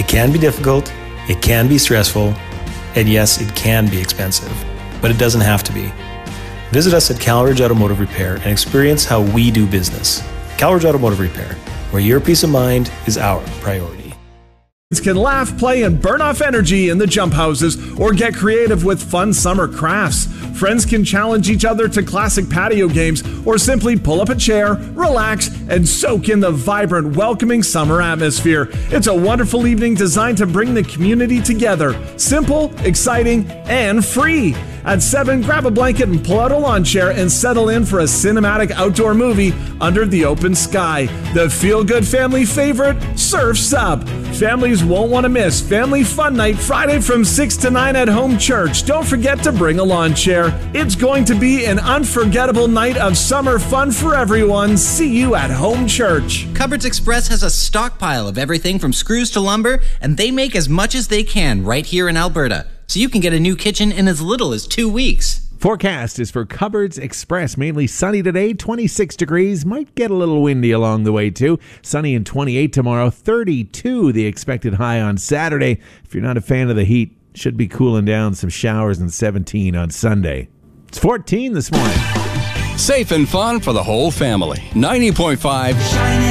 It can be difficult, it can be stressful, and yes, it can be expensive, but it doesn't have to be. Visit us at Calridge Automotive Repair and experience how we do business. Calridge Automotive Repair, where your peace of mind is our priority. Can laugh, play, and burn off energy in the jump houses or get creative with fun summer crafts. Friends can challenge each other to classic patio games or simply pull up a chair, relax, and soak in the vibrant, welcoming summer atmosphere. It's a wonderful evening designed to bring the community together. Simple, exciting, and free. At 7, grab a blanket and pull out a lawn chair and settle in for a cinematic outdoor movie under the open sky. The feel-good family favorite, Surf's Up. Families won't want to miss Family Fun Night Friday from 6 to 9 at Home Church. Don't forget to bring a lawn chair. It's going to be an unforgettable night of summer fun for everyone. See you at Home Church. Cupboards Express has a stockpile of everything from screws to lumber, and they make as much as they can right here in Alberta. So you can get a new kitchen in as little as 2 weeks. Forecast is for Cupboards Express. Mainly sunny today, 26 degrees. Might get a little windy along the way too. Sunny and 28 tomorrow, 32 the expected high on Saturday. If you're not a fan of the heat, should be cooling down, some showers, and 17 on Sunday. It's 14 this morning. Safe and fun for the whole family. 90.5